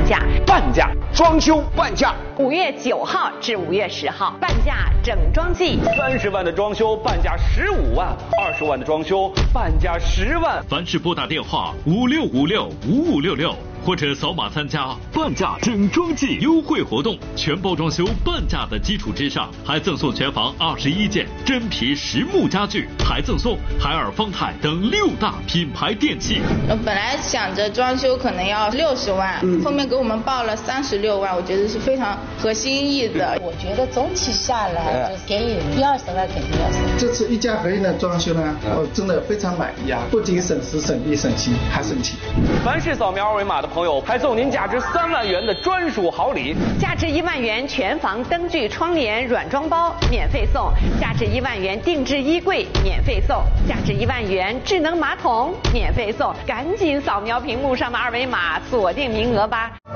价， 半价装修半价 ，5月9号至5月10号半价整装季 ，30万的装修半价15万，20万的装修半价10万。 凡是拨打电话56565566。或者扫码参加半价整装季优惠活动，全包装修半价的基础之上，还赠送全房21件真皮实木家具，还赠送海尔、方太等6大品牌电器。 本来想着装修可能要60万，后面给我们报了36万，我觉得是非常合心意的。 我觉得总体下来就给予120万肯定要省。 这次一家合一的装修呢，我真的非常满意啊！不仅省时省力省心，还省钱。 凡是扫描二维码的朋友，还送您价值3万元的专属好礼， 价值1万元全房灯具窗帘软装包免费送，价值1万元定制衣柜免费送，价值1万元智能马桶免费送，赶紧扫描屏幕上的二维码锁定名额吧。